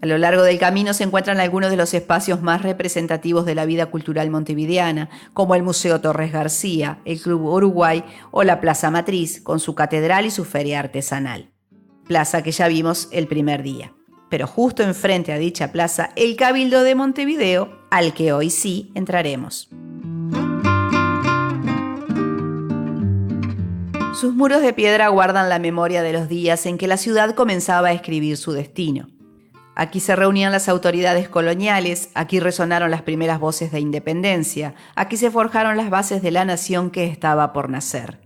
A lo largo del camino se encuentran algunos de los espacios más representativos de la vida cultural montevideana, como el Museo Torres García, el Club Uruguay o la Plaza Matriz, con su catedral y su feria artesanal. Plaza que ya vimos el primer día. Pero justo enfrente a dicha plaza, el Cabildo de Montevideo, al que hoy sí entraremos. Sus muros de piedra guardan la memoria de los días en que la ciudad comenzaba a escribir su destino. Aquí se reunían las autoridades coloniales, aquí resonaron las primeras voces de independencia, aquí se forjaron las bases de la nación que estaba por nacer.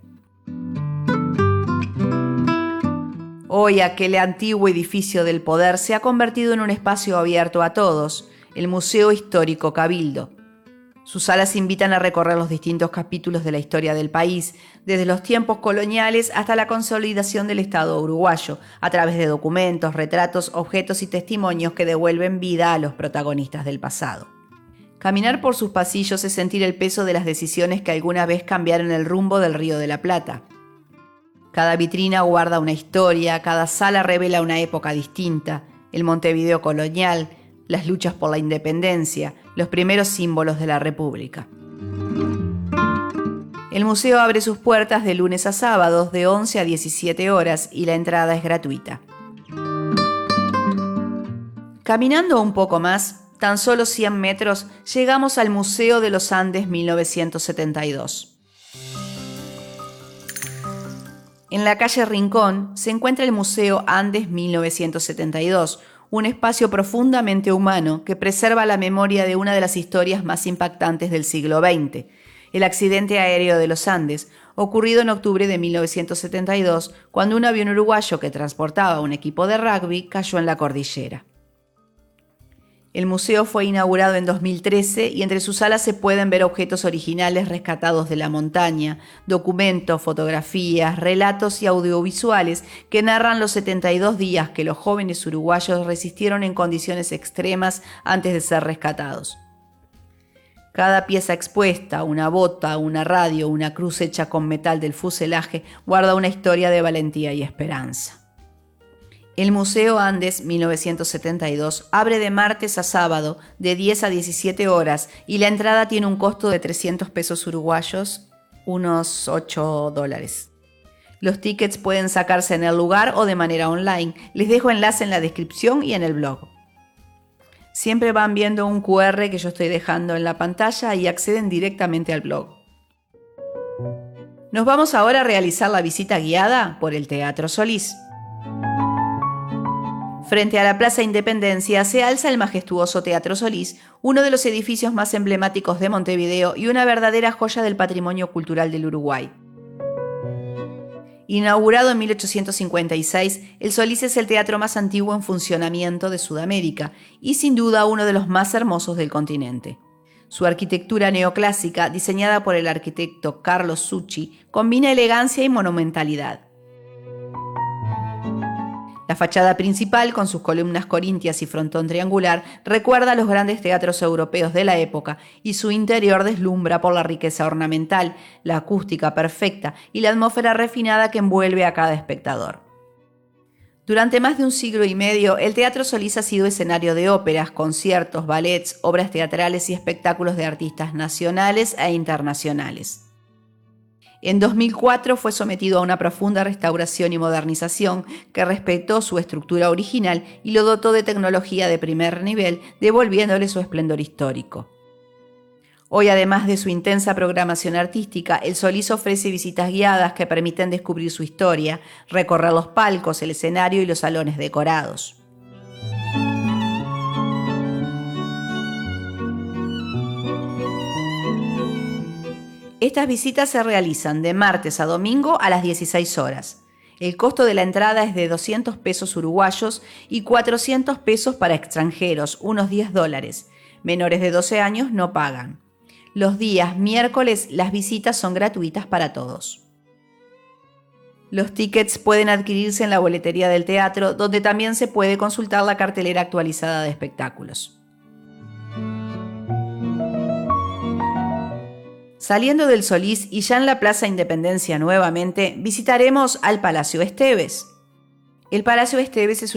Hoy aquel antiguo edificio del poder se ha convertido en un espacio abierto a todos, el Museo Histórico Cabildo. Sus salas invitan a recorrer los distintos capítulos de la historia del país, desde los tiempos coloniales hasta la consolidación del Estado uruguayo, a través de documentos, retratos, objetos y testimonios que devuelven vida a los protagonistas del pasado. Caminar por sus pasillos es sentir el peso de las decisiones que alguna vez cambiaron el rumbo del Río de la Plata. Cada vitrina guarda una historia, cada sala revela una época distinta, el Montevideo colonial, las luchas por la independencia, los primeros símbolos de la República. El museo abre sus puertas de lunes a sábados de 11 a 17 horas y la entrada es gratuita. Caminando un poco más, tan solo 100 metros, llegamos al Museo de los Andes 1972. En la calle Rincón se encuentra el Museo Andes 1972, un espacio profundamente humano que preserva la memoria de una de las historias más impactantes del siglo XX, el accidente aéreo de los Andes, ocurrido en octubre de 1972, cuando un avión uruguayo que transportaba un equipo de rugby cayó en la cordillera. El museo fue inaugurado en 2013 y entre sus salas se pueden ver objetos originales rescatados de la montaña, documentos, fotografías, relatos y audiovisuales que narran los 72 días que los jóvenes uruguayos resistieron en condiciones extremas antes de ser rescatados. Cada pieza expuesta, una bota, una radio, una cruz hecha con metal del fuselaje, guarda una historia de valentía y esperanza. El Museo Andes 1972 abre de martes a sábado de 10 a 17 horas y la entrada tiene un costo de 300 pesos uruguayos, unos $8. Los tickets pueden sacarse en el lugar o de manera online. Les dejo enlace en la descripción y en el blog. Siempre van viendo un QR que yo estoy dejando en la pantalla y acceden directamente al blog. Nos vamos ahora a realizar la visita guiada por el Teatro Solís. Frente a la Plaza Independencia se alza el majestuoso Teatro Solís, uno de los edificios más emblemáticos de Montevideo y una verdadera joya del patrimonio cultural del Uruguay. Inaugurado en 1856, el Solís es el teatro más antiguo en funcionamiento de Sudamérica y sin duda uno de los más hermosos del continente. Su arquitectura neoclásica, diseñada por el arquitecto Carlos Zucchi, combina elegancia y monumentalidad. La fachada principal, con sus columnas corintias y frontón triangular, recuerda a los grandes teatros europeos de la época y su interior deslumbra por la riqueza ornamental, la acústica perfecta y la atmósfera refinada que envuelve a cada espectador. Durante más de un siglo y medio, el Teatro Solís ha sido escenario de óperas, conciertos, ballets, obras teatrales y espectáculos de artistas nacionales e internacionales. En 2004 fue sometido a una profunda restauración y modernización que respetó su estructura original y lo dotó de tecnología de primer nivel, devolviéndole su esplendor histórico. Hoy, además de su intensa programación artística, el Solís ofrece visitas guiadas que permiten descubrir su historia, recorrer los palcos, el escenario y los salones decorados. Estas visitas se realizan de martes a domingo a las 16 horas. El costo de la entrada es de 200 pesos uruguayos y 400 pesos para extranjeros, unos $10. Menores de 12 años no pagan. Los días miércoles las visitas son gratuitas para todos. Los tickets pueden adquirirse en la boletería del teatro, donde también se puede consultar la cartelera actualizada de espectáculos. Saliendo del Solís y ya en la Plaza Independencia nuevamente, visitaremos al Palacio Esteves. El Palacio Esteves es